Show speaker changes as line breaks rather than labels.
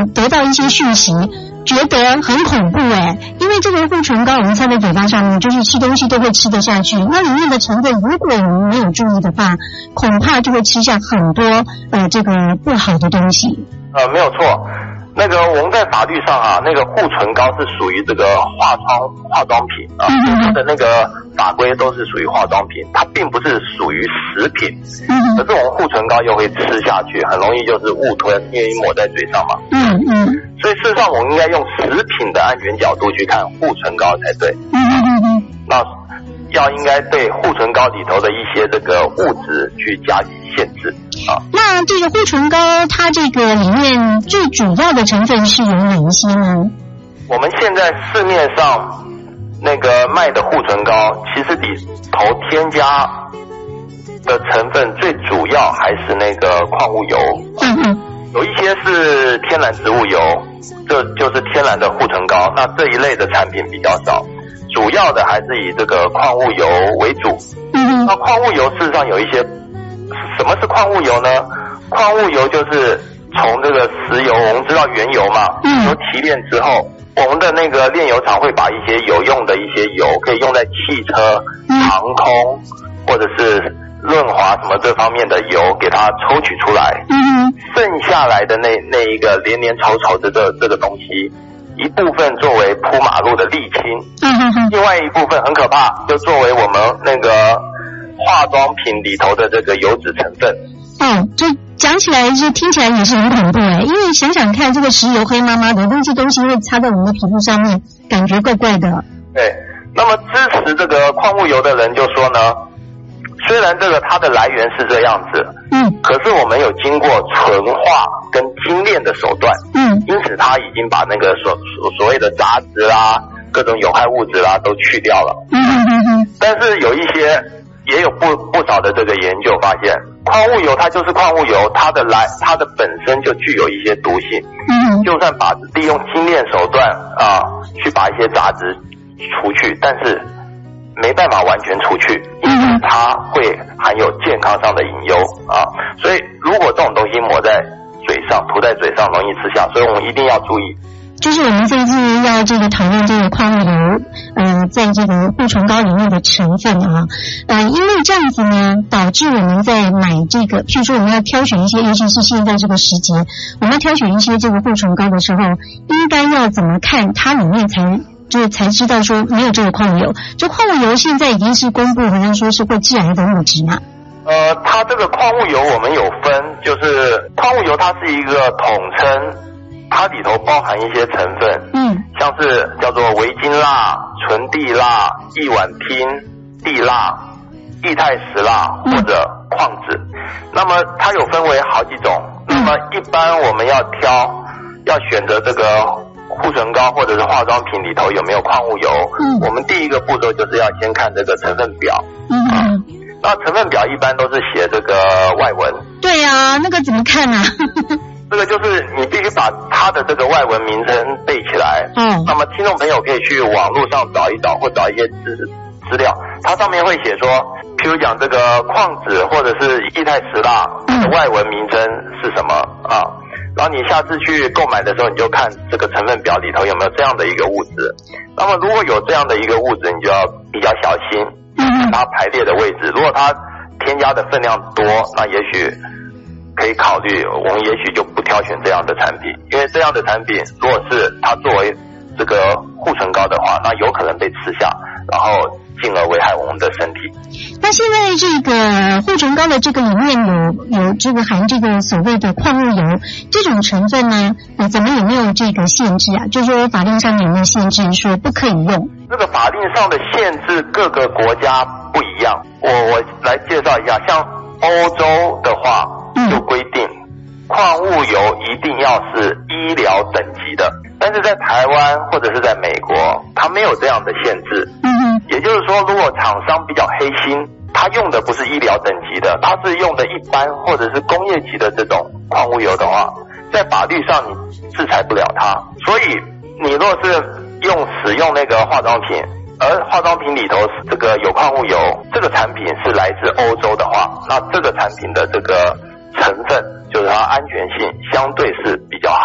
得到一些讯息，觉得很恐怖因为这个护唇膏我们擦在嘴巴上面，就是吃东西都会吃得下去，那里面的成分如果我们没有注意的话，恐怕就会吃下很多这个不好的东西。
没有错。那个我们在法律上啊，那个护唇膏是属于这个化妆品啊，它的那个法规都是属于化妆品，它并不是属于食品。可是我们护唇膏又会吃下去，很容易就是误吞，因为抹在嘴上嘛。所以事实上我们应该用食品的安全角度去看护唇膏才对。那应该对护唇膏里头的一些这个物质去加以限制啊。
那这个护唇膏它这个里面最主要的成分是有哪一些呢？
我们现在市面上那个卖的护唇膏，其实里头添加的成分最主要还是那个矿物油。有一些是天然植物油，这就是天然的护唇膏，那这一类的产品比较少。主要的还是以这个矿物油为主。那矿物油事实上有一些，什么是矿物油呢？矿物油就是从这个石油，我们知道原油嘛，油提炼之后，我们的那个炼油厂会把一些有用的一些油，可以用在汽车、航空或者是润滑什么这方面的油，给它抽取出来。剩下来的那一个连连稠稠的这个东西，一部分作为铺马路的沥青，另外一部分很可怕，就作为我们那个化妆品里头的这个油脂成分。
这讲起来就听起来也是很恐怖因为想想看，这个石油黑麻麻的那些东西会擦在我们的皮肤上面，感觉怪怪的。
对，那么支持这个矿物油的人就说呢，虽然这个它的来源是这样子，可是我们有经过纯化跟精炼的手段，因此它已经把那个所谓的杂质啦、各种有害物质啦都去掉了。但是有一些也有不少的这个研究发现，矿物油它就是矿物油，它的本身就具有一些毒性。就算利用精炼手段去把一些杂质除去，但是没办法完全除去，因为它会含有健康上的隐忧所以如果这种东西抹在嘴上、涂在嘴上，容易吃下，所以我们一定要注意。
就是我们这一次要这个讨论这个矿物油，在这个护唇膏里面的成分因为这样子呢，导致我们在买这个，譬如说我们要挑选一些，尤其是现在这个时节，我们要挑选一些这个护唇膏的时候，应该要怎么看它里面才知道说没有这个矿物油。这矿物油现在已经是公布，好像说是会致癌的物质嘛。
它这个矿物油我们有分，就是矿物油它是一个统称，它里头包含一些成分，像是叫做维金蜡、纯地蜡、异烷烃、地蜡、液态石蜡或者矿脂。那么它有分为好几种。那么一般我们要选择这个护唇膏或者是化妆品里头有没有矿物油，我们第一个步骤就是要先看这个成分表。那成分表一般都是写这个外文。对
啊，那个怎么看啊？
这个就是你必须把它的这个外文名称背起来。那么听众朋友可以去网络上找一找，或找一些资料，它上面会写说，譬如讲这个矿脂或者是液态石蜡的外文名称是什么然后你下次去购买的时候，你就看这个成分表里头有没有这样的一个物质。那么如果有这样的一个物质，你就要比较小心它排列的位置。如果它添加的分量多，那也许可以考虑，我们也许就不挑选这样的产品，因为这样的产品如果是它作为这个护唇膏的话，那有可能被吃下，然后进而危害我们的身体。
那现在这个护唇膏的这个里面有这个含这个所谓的矿物油这种成分呢，怎么有没有这个限制啊？就是说法令上面有没有限制说不可以用？
这个法令上的限制各个国家不一样，我来介绍一下。像欧洲的话就规定矿物油一定要是医疗等级的，但是在台湾或者是在美国它没有这样的限制。也就是说，如果厂商比较黑心，他用的不是医疗等级的，他是用的一般或者是工业级的这种矿物油的话，在法律上你制裁不了他。所以你若是使用那个化妆品，而化妆品里头这个有矿物油，这个产品是来自欧洲的话，那这个产品的这个成分就是它安全性相对是比较好。